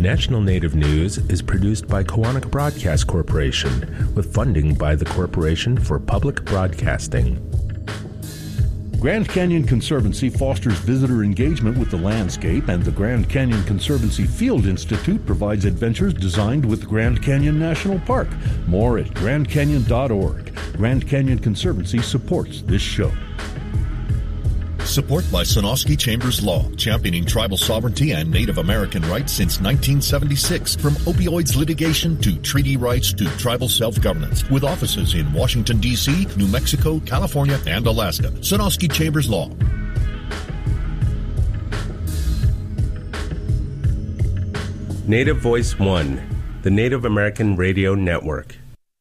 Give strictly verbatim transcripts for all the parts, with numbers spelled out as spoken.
National Native News is produced by Koahnic Broadcast Corporation with funding by the Corporation for Public Broadcasting. Grand Canyon Conservancy fosters visitor engagement with the landscape, and the Grand Canyon Conservancy Field Institute provides adventures designed with Grand Canyon National Park. More at grand canyon dot org. Grand Canyon Conservancy supports this show. Support by Sonosky Chambers Law, championing tribal sovereignty and Native American rights since nineteen seventy-six. From opioids litigation to treaty rights to tribal self-governance. With offices in Washington, D C, New Mexico, California, and Alaska. Sonosky Chambers Law. Native Voice One, the Native American Radio Network.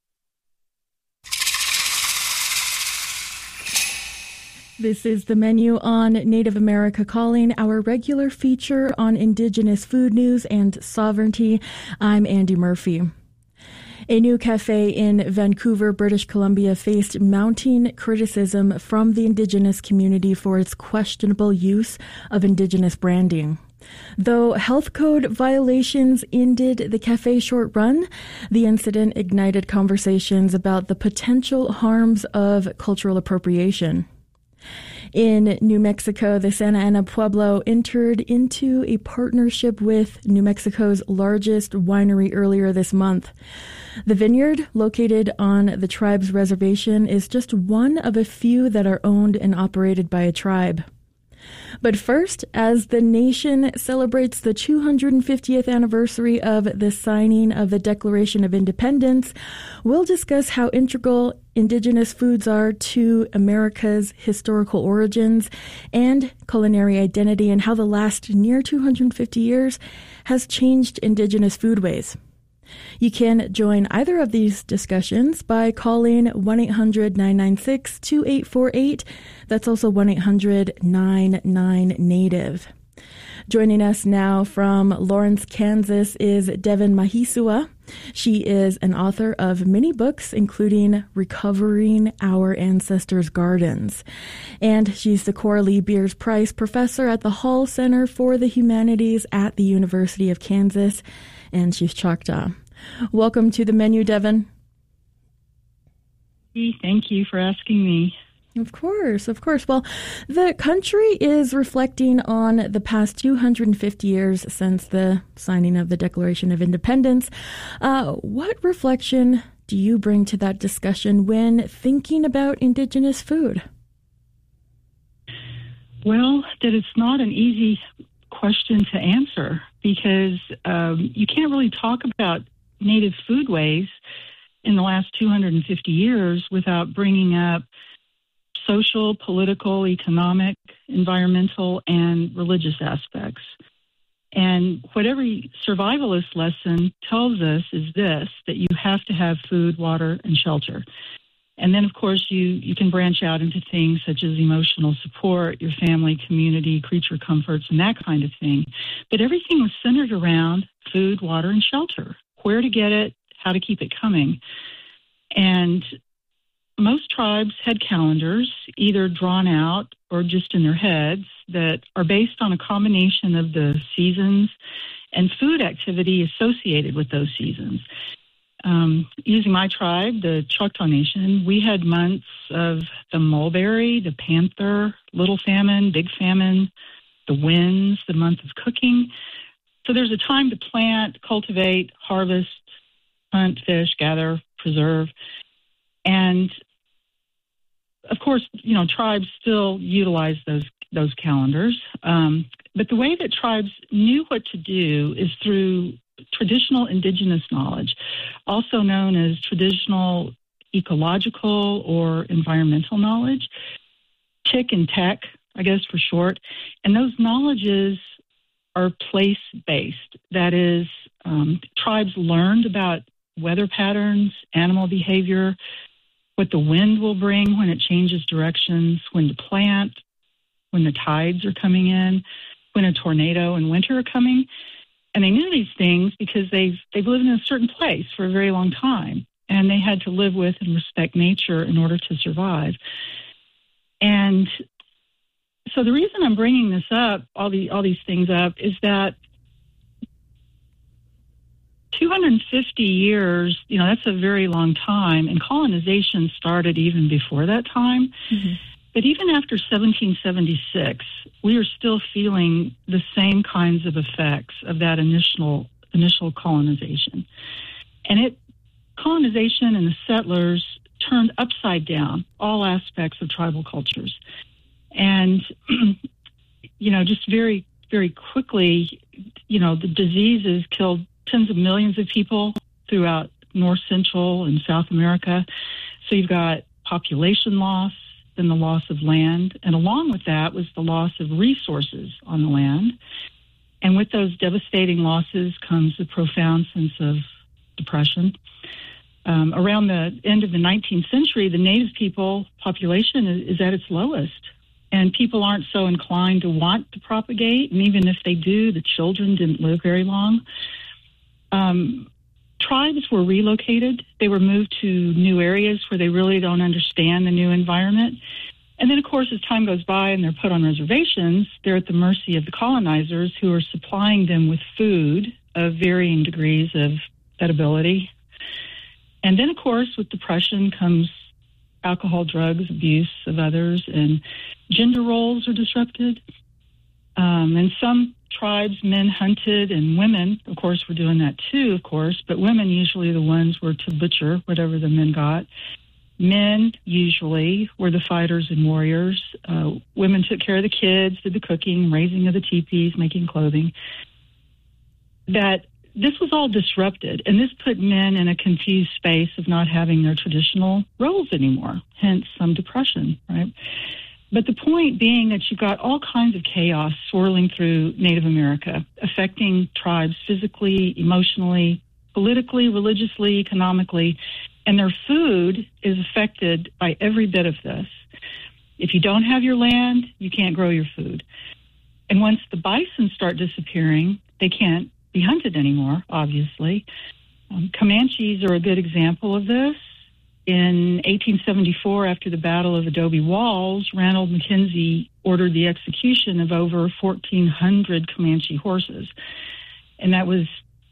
This is the menu on Native America Calling, our regular feature on Indigenous food news and sovereignty. I'm Andy Murphy. A new cafe in Vancouver, British Columbia, faced mounting criticism from the Indigenous community for its questionable use of Indigenous branding. Though health code violations ended the cafe's short run, the incident ignited conversations about the potential harms of cultural appropriation. In New Mexico, the Santa Ana Pueblo entered into a partnership with New Mexico's largest winery earlier this month. The vineyard, located on the tribe's reservation, is just one of a few that are owned and operated by a tribe. But first, as the nation celebrates the two hundred fiftieth anniversary of the signing of the Declaration of Independence, we'll discuss how integral Indigenous foods are to America's historical origins and culinary identity, and how the last near two hundred fifty years has changed Indigenous foodways. You can join either of these discussions by calling one eight hundred nine nine six two eight four eight. That's also one eight hundred nine nine NATIVE. Joining us now from Lawrence, Kansas is Devin Mahisua. She is an author of many books, including Recovering Our Ancestors' Gardens. And she's the Coralie Beers Price Professor at the Hall Center for the Humanities at the University of Kansas, and she's Choctaw. Welcome to the menu, Devin. Thank you for asking me. Of course, of course. Well, the country is reflecting on the past two hundred fifty years since the signing of the Declaration of Independence. Uh, what reflection do you bring to that discussion when thinking about Indigenous food? Well, that it's not an easy question to answer, because um, you can't really talk about Native foodways in the last two hundred fifty years without bringing up social, political, economic, environmental, and religious aspects. And what every survivalist lesson tells us is this, that you have to have food, water, and shelter. And then, of course, you, you can branch out into things such as emotional support, your family, community, creature comforts, and that kind of thing. But everything was centered around food, water, and shelter. Where to get it, how to keep it coming. And most tribes had calendars, either drawn out or just in their heads, that are based on a combination of the seasons and food activity associated with those seasons. Um, using my tribe, the Choctaw Nation, we had months of the mulberry, the panther, little famine, big famine, the winds, the month of cooking. So there's a time to plant, cultivate, harvest, hunt, fish, gather, preserve. And of course, you know, tribes still utilize those those calendars. Um, but the way that tribes knew what to do is through traditional indigenous knowledge, also known as traditional ecological or environmental knowledge, T I C and T E C, I guess for short. And those knowledges are place-based. That is, um, tribes learned about weather patterns, animal behavior, what the wind will bring when it changes directions, when to plant, when the tides are coming in, when a tornado and winter are coming. And they knew these things because they've they've lived in a certain place for a very long time, and they had to live with and respect nature in order to survive. And so the reason I'm bringing this up, all the all these things up, is that two hundred fifty years, you know, that's a very long time, and colonization started even before that time. Mm-hmm. But even after seventeen seventy-six, we are still feeling the same kinds of effects of that initial initial colonization. And it colonization and the settlers turned upside down all aspects of tribal cultures. And, you know, just very, very quickly, you know, the diseases killed tens of millions of people throughout North Central and South America. So you've got population loss, then the loss of land, and along with that was the loss of resources on the land. And with those devastating losses comes a profound sense of depression. Um, around the end of the nineteenth century, the native people population is, is at its lowest, and people aren't so inclined to want to propagate, and even if they do, the children didn't live very long. Um, tribes were relocated. They were moved to new areas where they really don't understand the new environment. And then, of course, as time goes by and they're put on reservations, they're at the mercy of the colonizers who are supplying them with food of varying degrees of edibility. And then, of course, with depression comes alcohol, drugs, abuse of others, and gender roles are disrupted. Um, and some tribes, men hunted, and women, of course, were doing that too, of course, but women usually the ones were to butcher whatever the men got. Men usually were the fighters and warriors. Uh, women took care of the kids, did the cooking, raising of the teepees, making clothing. That this was all disrupted, and this put men in a confused space of not having their traditional roles anymore, hence some depression, right? But the point being that you've got all kinds of chaos swirling through Native America, affecting tribes physically, emotionally, politically, religiously, economically, and their food is affected by every bit of this. If you don't have your land, you can't grow your food. And once the bison start disappearing, they can't be hunted anymore, obviously. Um, Comanches are a good example of this. In eighteen seventy-four, after the Battle of Adobe Walls, Ranald Mackenzie ordered the execution of over fourteen hundred Comanche horses. And that was